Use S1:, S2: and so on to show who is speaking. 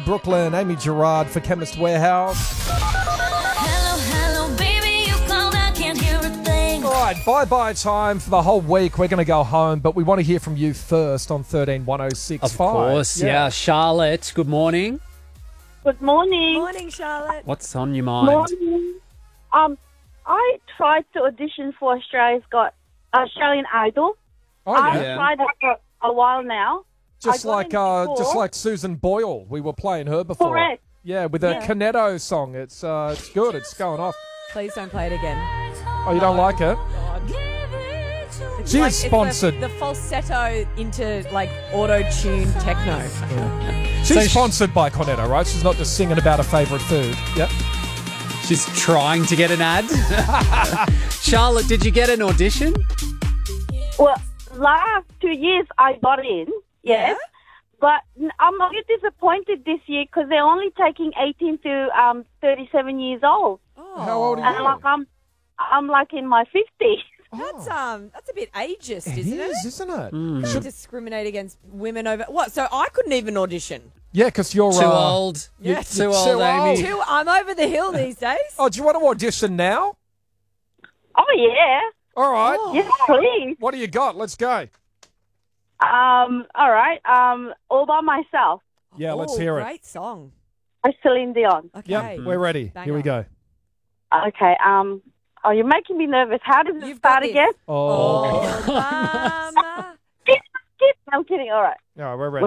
S1: Brooklyn. Amy Gerard for Chemist Warehouse.
S2: Hello, baby, you called, I can't hear a thing.
S1: All right, bye-bye time for the whole week. We're going to go home, but we want to hear from you first on 131065.
S3: Of course, yeah. Charlotte, good morning.
S4: Good morning.
S5: Morning, Charlotte.
S3: What's on your mind?
S4: Morning. I tried to audition for Australian Idol.
S1: Oh,
S4: I've
S1: yeah.
S4: tried it for a while now.
S1: Just
S4: I got in before.
S1: like Susan Boyle. We were playing her before.
S4: Correct.
S1: Yeah, with a Cornetto song. It's good. It's going off.
S5: Please don't play it again.
S1: Oh, you don't like it?
S5: It's
S1: She is sponsored.
S5: It's the falsetto into like auto-tune techno.
S1: She's sponsored by Cornetto, right? She's not just singing about her favourite food. Yep.
S3: She's trying to get an ad. Charlotte, did you get an audition?
S4: Well, last 2 years I got in, yes.
S5: Yeah?
S4: But I'm a bit disappointed this year because they're only taking 18 to 37 years old.
S5: Oh,
S1: How old are
S4: And
S1: you?
S4: like I'm like in my 50s.
S5: That's a bit ageist,
S1: It
S5: isn't
S1: is,
S5: it?
S1: isn't it?
S5: Can't discriminate against women over what? So I couldn't even audition.
S1: Yeah, because you're
S3: Too old.
S5: Yeah.
S3: You're too
S1: Too
S3: old, Amy.
S5: I'm over the hill these days.
S1: Oh, do you want to audition now?
S4: Oh, yeah.
S1: All right.
S4: Yes, please.
S1: What do you got? Let's go.
S4: All right. All by myself.
S1: Yeah, let's
S5: Oh,
S1: hear it.
S5: Great song.
S4: By Celine Dion.
S5: Okay.
S1: Yep, we're ready.
S5: Bang
S1: Here we
S5: on.
S1: go.
S4: Okay. Oh, you're making me nervous. How does it
S5: You've
S4: start
S5: got this.
S4: again?
S1: Oh.
S5: Mama.
S4: I'm kidding. All right.
S1: All right, we're ready.